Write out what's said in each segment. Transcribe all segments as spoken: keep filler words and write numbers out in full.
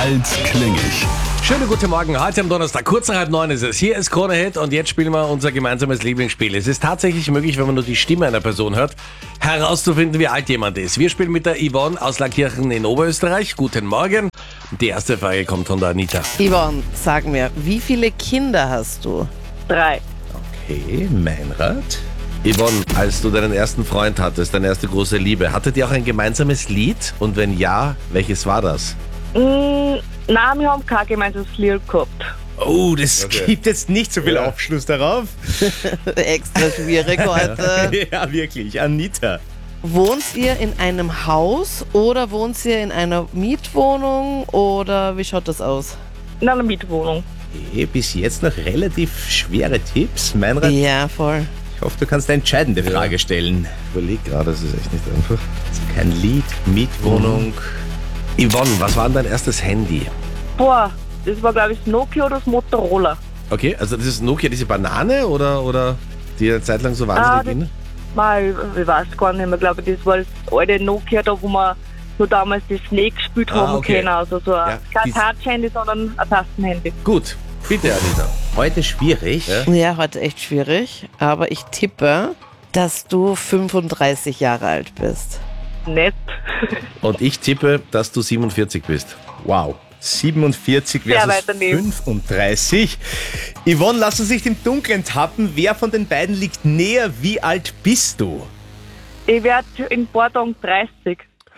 Alt-Klingig. Schönen guten Morgen, heute am Donnerstag, kurz nach halb neun ist es. Hier ist Krone Hit und jetzt spielen wir unser gemeinsames Lieblingsspiel. Es ist tatsächlich möglich, wenn man nur die Stimme einer Person hört, herauszufinden, wie alt jemand ist. Wir spielen mit der Yvonne aus Lankirchen in Oberösterreich. Guten Morgen. Die erste Frage kommt von der Anita. Yvonne, sag mir, wie viele Kinder hast du? Drei. Okay, Meinrad. Yvonne, als du deinen ersten Freund hattest, deine erste große Liebe, hattet ihr auch ein gemeinsames Lied? Und wenn ja, welches war das? Mm, nein, wir haben kein gemeinsames Lied gehabt. Oh, das Okay. gibt jetzt nicht so viel Ja. Aufschluss darauf. Extra schwierig heute. Ja, wirklich. Anita. Wohnt ihr in einem Haus oder wohnt ihr in einer Mietwohnung oder wie schaut das aus? In einer Mietwohnung. Okay, bis jetzt noch relativ schwere Tipps. Meinrad, Ja, voll. ich hoffe, du kannst eine entscheidende Frage stellen. Ich überleg gerade, das ist echt nicht einfach. Also kein Lied, Mietwohnung. Yvonne, was war denn dein erstes Handy? Boah, das war glaube ich das Nokia oder das Motorola. Okay, also das ist Nokia, diese Banane oder, oder die eine Zeit lang so Ah, wahnsinnig das- ging? Mal, ich weiß gar nicht mehr, glaube ich, das war das alte Nokia, da wo wir so damals das Snake gespielt Ah, haben okay. können. Also so ein, Ja, kein dies- Touch-Handy, sondern ein Tastenhandy. Gut, bitte Anita. Heute schwierig. Ja. Ja, heute echt schwierig, aber ich tippe, dass du fünfunddreißig Jahre alt bist. Nett. Und ich tippe, dass du siebenundvierzig bist. Wow. siebenundvierzig Sehr versus weit daneben. fünfunddreißig. Yvonne, lass uns nicht im Dunkeln tappen. Wer von den beiden liegt näher? Wie alt bist du? Ich werde in ein paar Tagen dreißig.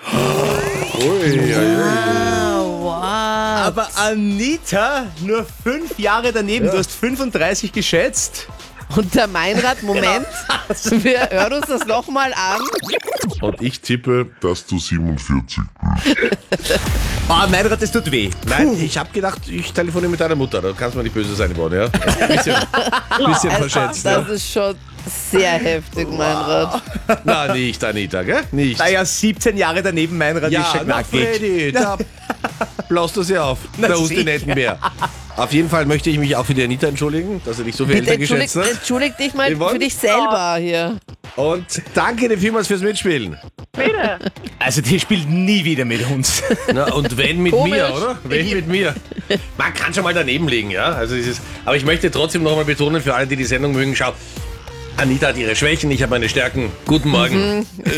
Ah, wow. Aber Anita, nur fünf Jahre daneben. Du hast fünfunddreißig geschätzt. Und der Meinrad, Moment, wir hören uns das nochmal an. Und ich tippe, Dass du siebenundvierzig bist. Ah, Meinrad, das tut weh. nein, ich habe gedacht, ich telefoniere mit deiner Mutter. Da kannst du mir nicht böse sein, Yvonne, ja? Ein bisschen, bisschen verschätzt, ja? Das ist schon sehr heftig, Meinrad. Na, nicht, Anita, gell? Nicht. Naja, siebzehn Jahre daneben, Meinrad, ist Ja, schon na knackig. Freddy, da blaust du sie auf. Na, Der sicher. Hustinettenbär. Auf jeden Fall möchte ich mich auch für die Anita entschuldigen, dass er dich so viel Bitte älter entschuldig, geschätzt hat. entschuldig dich mal Yvonne? für dich selber hier. Und danke dir vielmals fürs Mitspielen. Bitte. Also, die spielt nie wieder mit uns. Na, und wenn mit Komisch. mir, oder? Wenn mit mir. Man kann schon mal daneben liegen, ja? Also es ist, aber ich möchte trotzdem noch mal betonen, für alle, die die Sendung mögen, schau, Anita hat ihre Schwächen, ich habe meine Stärken. Guten Morgen.